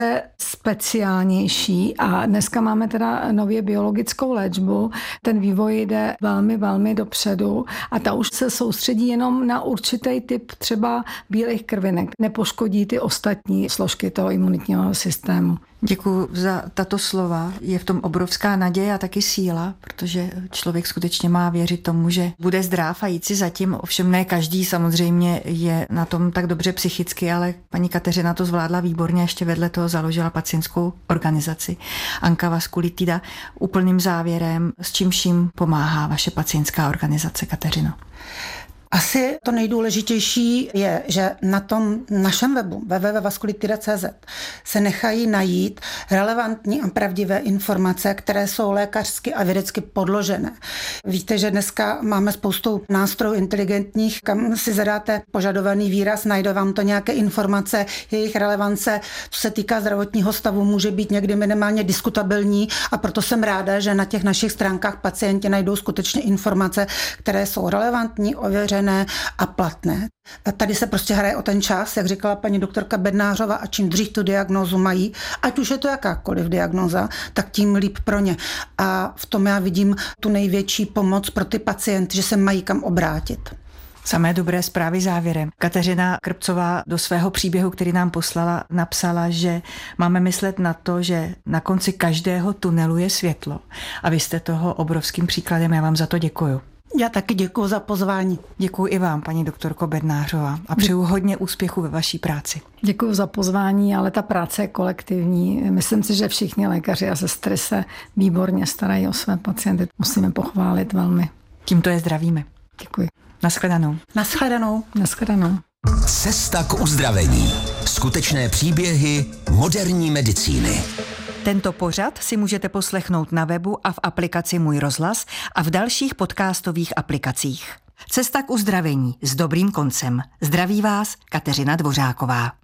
je speciálnější a dneska máme teda nově biologickou léčbu. Ten vývoj jde velmi, velmi dopředu a ta už se soustředí jenom na určitý typ třeba bílých krvinek. Nepoškodí ty ostatní složky toho imunitního systému. Děkuji za tato slova. Je v tom obrovská naděje a taky síla, protože člověk skutečně má věřit tomu, že bude zdrav a jít si zatím. Ovšem ne každý samozřejmě je na tom tak dobře psychicky, ale paní Kateřina to zvládla výborně, ještě vedle toho založila pacientskou organizaci Anka Vaskulitida. Úplným závěrem, s čím vším pomáhá vaše pacientská organizace, Kateřino? Asi to nejdůležitější je, že na tom našem webu www.vaskulitida.cz se nechají najít relevantní a pravdivé informace, které jsou lékařsky a vědecky podložené. Víte, že dneska máme spoustu nástrojů inteligentních, kam si zadáte požadovaný výraz, najde vám to nějaké informace, jejich relevance, co se týká zdravotního stavu, může být někdy minimálně diskutabilní a proto jsem ráda, že na těch našich stránkách pacienti najdou skutečně informace, které jsou relevantní, ověřené a platné. A tady se prostě hraje o ten čas, jak říkala paní doktorka Bednářová, a čím dřív tu diagnózu mají, ať už je to jakákoliv diagnóza, tak tím líp pro ně. A v tom já vidím tu největší pomoc pro ty pacienty, že se mají kam obrátit. Samé dobré zprávy závěrem. Kateřina Krpcová do svého příběhu, který nám poslala, napsala, že máme myslet na to, že na konci každého tunelu je světlo. A vy jste toho obrovským příkladem, já vám za to děkuju. Já taky děkuji za pozvání. Děkuji i vám, paní doktorko Bednářová, a přeju hodně úspěchu ve vaší práci. Děkuji za pozvání, ale ta práce je kolektivní. Myslím si, že všichni lékaři a sestry se výborně starají o své pacienty. Musíme pochválit velmi. Tímto je zdravíme. Děkuji. Naschledanou. Naschledanou. Naschledanou. Cesta k uzdravení. Skutečné příběhy moderní medicíny. Tento pořad si můžete poslechnout na webu a v aplikaci Můj rozhlas a v dalších podcastových aplikacích. Cesta k uzdravení s dobrým koncem. Zdraví vás Kateřina Dvořáková.